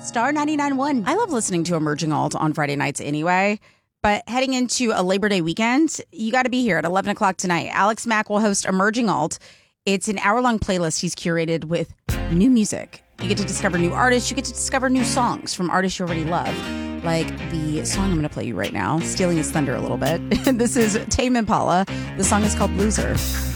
Star 99.1. I love listening to Emerging Alt on Friday nights anyway. But heading into a Labor Day weekend, you got to be here at 11 o'clock tonight. Alex Mack will host Emerging Alt. It's an hour-long playlist he's curated with new music. You get to discover new artists. You get to discover new songs from artists you already love. Like the song I'm going to play you right now, stealing his thunder a little bit. This is Tame Impala. The song is called Loser.